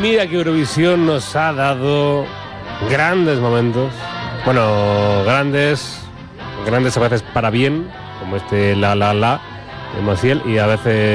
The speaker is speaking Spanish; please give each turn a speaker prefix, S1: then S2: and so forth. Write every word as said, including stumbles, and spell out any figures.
S1: mira que Eurovisión nos ha dado grandes momentos. Bueno, grandes, grandes a veces para bien, como este La La La de Maciel, y a veces